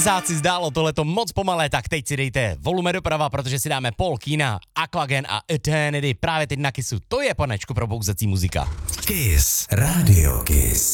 Pesáci, zdálo tohleto moc pomalé, tak teď si dejte volume doprava, protože si dáme Paul Keena, Aquagen a Eternity právě teď na Kissu. To je, panečku, probouzací muzika. Kiss. Radio Kiss.